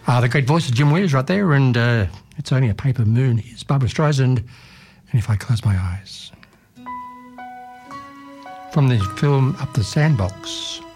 The great voice of Jim Wears right there, and It's Only a Paper Moon. Here's Barbra Streisand, and If I Close My Eyes. From the film Up the Sandbox.